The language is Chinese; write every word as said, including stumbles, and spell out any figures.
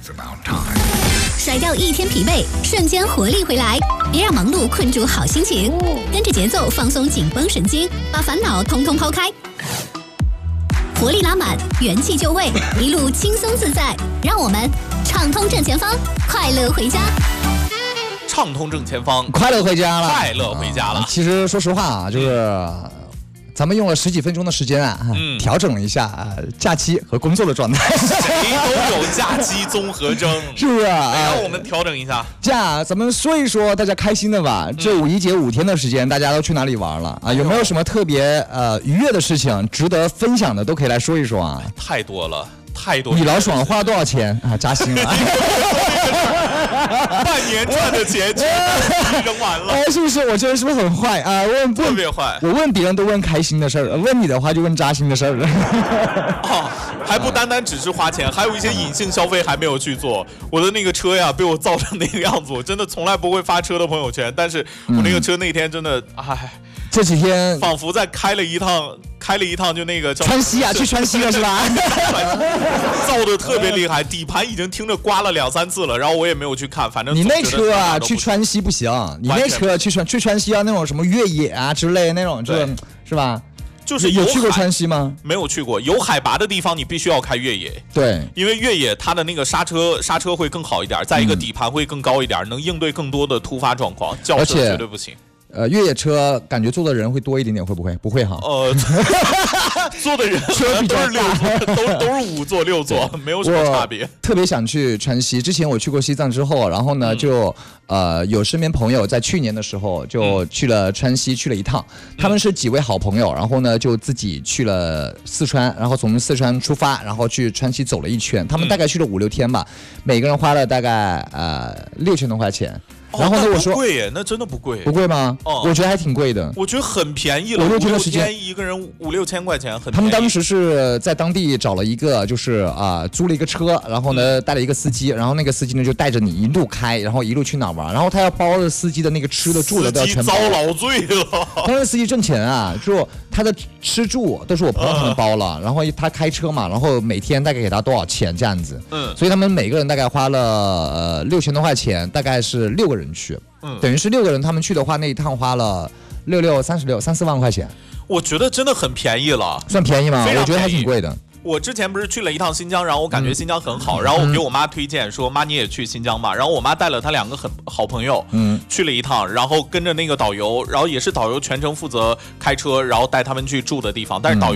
甩掉一天疲惫，瞬间活力回来。别让忙碌困住好心情，跟着节奏放松紧绷神经，把烦恼通通抛开。活力拉满，元气就位，一路轻松自在。让我们畅通正前方，快乐回家。 畅通正前方， 快乐回家了， 快乐回家了。 啊、其实说实话啊，就是。嗯咱们用了十几分钟的时间啊，嗯、调整了一下啊假期和工作的状态。 谁都有假期综合征， 是不是啊？ 让我们调整一下。 这样，咱们说一说大家开心的吧。这五一节五天的时间，大家都去哪里玩了啊？有没有什么特别呃愉悦的事情值得分享的，都可以来说一说啊。 太多了，太多了。 米老爽花了多少钱啊？扎心了。 半年赚的钱全扔完了， 哎，是不是？我觉得是不是很坏啊？问特别坏。 我问别人都问开心的事儿，问你的话就问扎心的事儿。 哦，还不单单只是花钱，还有一些隐性消费还没有去做。我的那个车呀，被我造成那个样子，我真的从来不会发车的朋友圈，但是我那个车那天真的，哎。 这几天仿佛在开了一趟，开了一趟就那个叫川西啊，去川西了是吧？ 造的特别厉害，底盘已经听着刮了两三次了，然后我也没有去看，反正你那车啊，去川西不行，你那车去川去川西要那种什么越野啊之类那种，这是吧？ 就是有去过川西吗？ 没有去过，有海拔的地方你必须要开越野。 对， 因为越野它的那个刹车刹车会更好一点，再一个底盘会更高一点，嗯、能应对更多的突发状况。轿车绝对不行。 呃，越野车感觉坐的人会多一点点，会不会？不会哈。 呃，坐的人车比较都是六座，都都是五座六座，没有什么差别。 特别想去川西，之前我去过西藏之后，然后呢、嗯、就呃有身边朋友在去年的时候就去了川西，去了一趟。他们是几位好朋友，然后呢就自己去了四川，然后从四川出发，然后去川西走了一圈。他们大概去了五六天吧，每个人花了大概呃六千多块钱。 哦、 然后呢，我说不贵耶，那真的不贵， 不贵吗？ 哦， 我觉得还挺贵的。 我觉得很便宜了， 五六天的时间， 一个人五六千块钱，很便宜。 他们当时是在当地找了一个，就是啊、呃，租了一个车，然后呢带了一个司机，然后那个司机呢就带着你一路开，然后一路去哪玩，然后他要包的司机的那个吃的住的都要全包。 司机遭老罪了。 当时司机挣钱啊，就他的吃住都是我朋友他们包了，嗯、然后他开车嘛，然后每天大概给他多少钱这样子。嗯，所以他们每个人大概花了呃六千多块钱，大概是六个人去。嗯，等于是六个人，他们去的话，那一趟花了六六三十六三四万块钱。 我觉得真的很便宜了， 算便宜吗？我觉得还挺贵的。 我之前不是去了一趟新疆，然后我感觉新疆很好，嗯、然后我给我妈推荐说：“妈，你也去新疆吧。”然后我妈带了她两个很好朋友，嗯，去了一趟，然后跟着那个导游，然后也是导游全程负责开车，然后带他们去住的地方。但是导